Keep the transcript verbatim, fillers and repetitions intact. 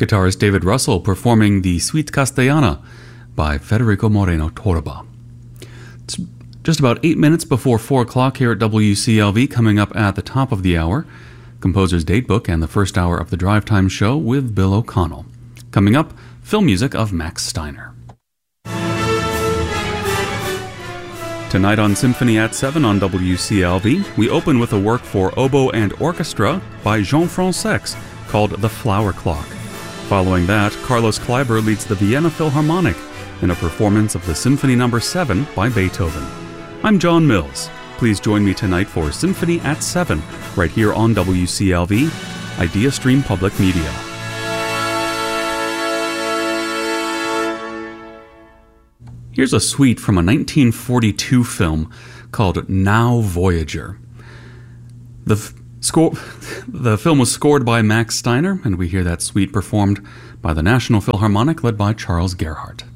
Guitarist David Russell performing the Suite Castellana by Federico Moreno Torba. It's just about eight minutes before four o'clock here at W C L V. Coming up at the top of the hour, Composer's Datebook and the first hour of the Drive Time Show with Bill O'Connell. Coming up, film music of Max Steiner. Tonight on Symphony at seven on W C L V, we open with a work for oboe and orchestra by Jean Francex called The Flower Clock. Following that, Carlos Kleiber leads the Vienna Philharmonic in a performance of the Symphony Number seven by Beethoven. I'm John Mills. Please join me tonight for Symphony at seven, right here on W C L V, Idea Stream Public Media. Here's a suite from a nineteen forty-two film called Now Voyager. The f- score, the film was scored by Max Steiner, and we hear that suite performed by the National Philharmonic led by Charles Gerhardt.